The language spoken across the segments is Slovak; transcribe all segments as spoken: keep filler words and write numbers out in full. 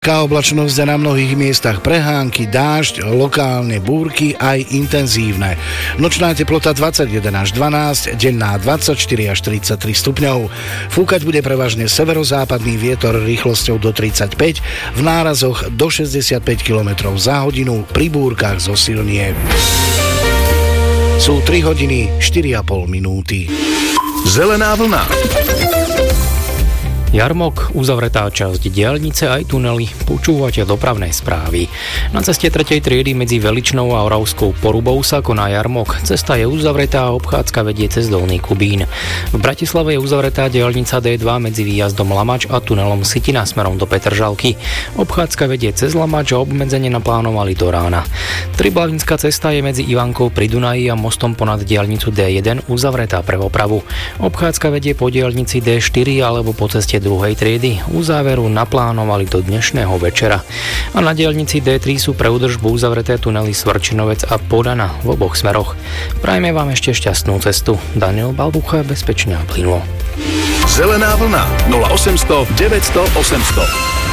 Oblačnosť na mnohých miestach prehánky, dážď, lokálne búrky aj intenzívne. Nočná teplota dvadsaťjeden až dvanásť, denná dvadsaťštyri až tridsaťtri stupňov. Fúkať bude prevažne severozápadný vietor rýchlosťou do tridsaťpäť, v nárazoch do šesťdesiatpäť kilometrov za hodinu, pri búrkach zosilnie. Sú tri hodiny štyri a pol minúty. Zelená vlna. Jarmok, uzavretá časť diaľnice aj tunely, počúvate dopravné správy. Na ceste tretej triedy medzi Veličnou a Oravskou Porubou sa koná jarmok. Cesta je uzavretá a obchádzka vedie cez Dolný Kubín. V Bratislave je uzavretá diaľnica dé dva medzi výjazdom Lamač a tunelom Sitina smerom do Petržalky. Obchádzka vedie cez Lamač a obmedzenie naplánovali do rána. Triblavinská cesta je medzi Ivankou pri Dunaji a mostom ponad diaľnicu dé jeden uzavretá pre opravu. Obchádzka vedie po diaľnici dé štyri alebo po ceste druhej triedy. Uzáveru naplánovali do dnešného večera. A na diaľnici dé tri sú pre údržbu uzavreté tunely Svrčinovec a Podana v oboch smeroch. Prajme vám ešte šťastnú cestu. Daniel Balbucha, bezpečne a plynulo. Zelená vlna nula osemsto deväťsto osemsto.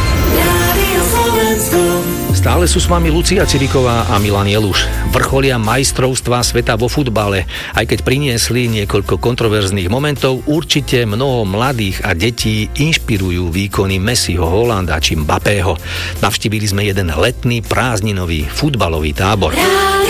Stále sú s vami Lucia Ciriková a Milan Jeluš. Vrcholia majstrovstvá sveta vo futbale. Aj keď priniesli niekoľko kontroverzných momentov, určite mnoho mladých a detí inšpirujú výkony Messiho, Holanda či Mbappého. Navštívili sme jeden letný prázdninový futbalový tábor.